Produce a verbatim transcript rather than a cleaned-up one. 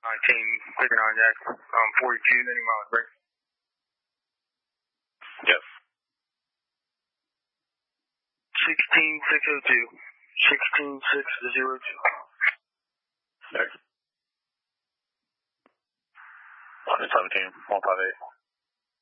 nineteen, picking on Jack, um, forty-two, any miles break. Yes. sixteen six oh two. sixteen six oh two. Next. one seventeen, one five eight.